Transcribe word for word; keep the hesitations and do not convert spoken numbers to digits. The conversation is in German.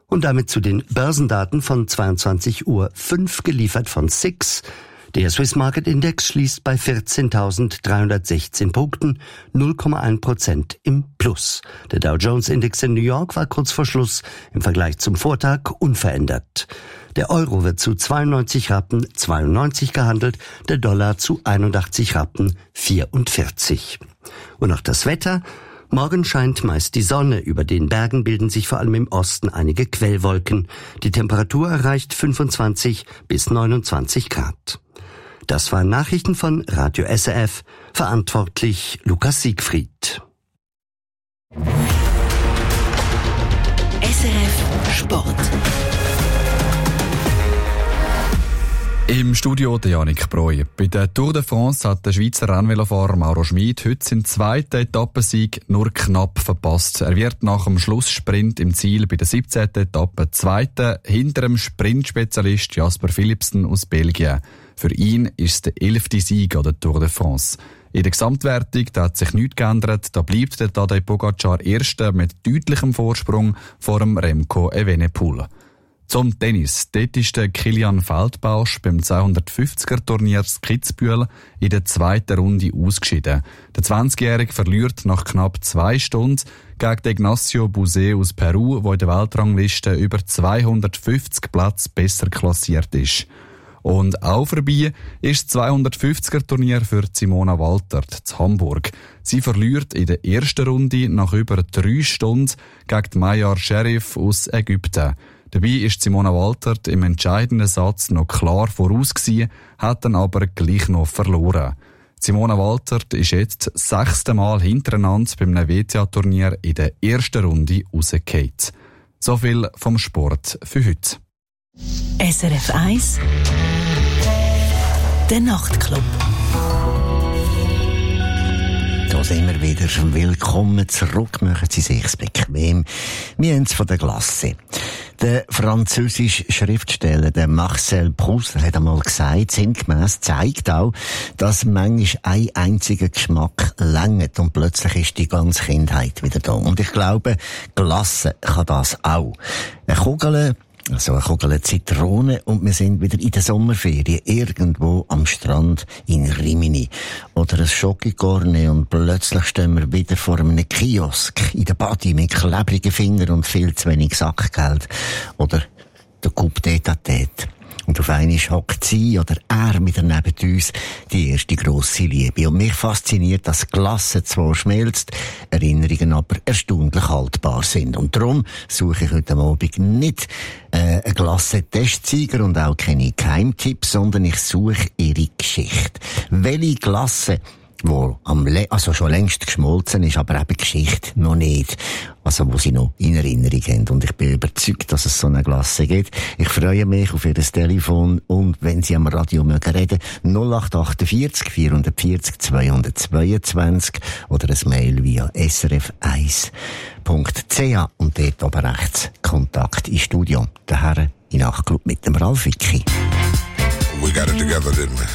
Und damit zu den Börsendaten von zweiundzwanzig Uhr fünf geliefert von S I X. Der Swiss Market Index schließt bei vierzehntausenddreihundertsechzehn Punkten, null Komma eins Prozent im Plus. Der Dow Jones Index in New York war kurz vor Schluss im Vergleich zum Vortag unverändert. Der Euro wird zu zweiundneunzig Rappen zweiundneunzig gehandelt, der Dollar zu einundachtzig Rappen vierundvierzig. Und noch das Wetter. Morgen scheint meist die Sonne. Über den Bergen bilden sich vor allem im Osten einige Quellwolken. Die Temperatur erreicht fünfundzwanzig bis neunundzwanzig Grad. Das waren Nachrichten von Radio S R F. Verantwortlich Lukas Siegfried. S R F Sport. Im Studio der Yannick Breu. Bei der Tour de France hat der Schweizer Rennvelofahrer Mauro Schmid heute seinen zweiten Etappensieg nur knapp verpasst. Er wird nach dem Schlusssprint im Ziel bei der siebzehnten Etappe Zweiter hinter dem Sprintspezialist Jasper Philipsen aus Belgien. Für ihn ist es der elfte Sieg an der Tour de France. In der Gesamtwertung da hat sich nichts geändert. Da bleibt der Tadej Pogacar Erster mit deutlichem Vorsprung vor dem Remco Evenepoel. Zum Tennis. Dort ist der Kilian Feldbausch beim zweihundertfünfziger-Turnier Kitzbühel in der zweiten Runde ausgeschieden. Der zwanzigjährige verliert nach knapp zwei Stunden gegen Ignacio Buzet aus Peru, der in der Weltrangliste über zweihundertfünfzig Plätze besser klassiert ist. Und auch vorbei ist das zweihundertfünfziger-Turnier für Simona Waltert zu Hamburg. Sie verliert in der ersten Runde nach über drei Stunden gegen Mayar Sherif aus Ägypten. Dabei ist Simona Waltert im entscheidenden Satz noch klar voraus gewesen, hat dann aber gleich noch verloren. Simona Waltert ist jetzt das sechste Mal hintereinander beim W T A-Turnier in der ersten Runde rausgefallen. So viel vom Sport für heute. S R F eins Der Nachtclub. Da sind wir wieder. Willkommen zurück. Machen Sie sich's bequem. Wir haben es von der Glasse. Der französische Schriftsteller, der Marcel Proust, hat einmal gesagt, sinngemäss zeigt auch, dass manchmal ein einziger Geschmack reicht und plötzlich ist die ganze Kindheit wieder da. Und ich glaube, Glasse kann das auch. Eine Kugel, also eine Kugel Zitrone und wir sind wieder in der Sommerferien irgendwo am Strand in Rimini. Oder ein Schokigorne und plötzlich stehen wir wieder vor einem Kiosk in der Badi mit klebrigen Fingern und viel zu wenig Sackgeld. Oder der Coupe d'État-Tête. Und auf einmal hockt sie oder er wieder neben uns die erste grosse Liebe. Und mich fasziniert, dass Glasse zwar schmelzt, Erinnerungen aber erstaunlich haltbar sind. Und darum suche ich heute Abend nicht äh, eine Glasse-Testsieger und auch keine Geheimtipps, sondern ich suche ihre Geschichte. Welche Glasse wo am Le- also schon längst geschmolzen ist, aber eben Geschichte noch nicht. Also, wo sie noch in Erinnerung haben. Und ich bin überzeugt, dass es so eine Glasse gibt. Ich freue mich auf ihr Telefon und wenn Sie am Radio mögen reden, null acht achtundvierzig vierhundertvierzig zweihundertzweiundzwanzig oder ein Mail via s r f eins punkt c h und dort oben rechts Kontakt ins Studio. Der Herr in Nachtclub mit dem Ralf Wicki. We got it together, didn't we?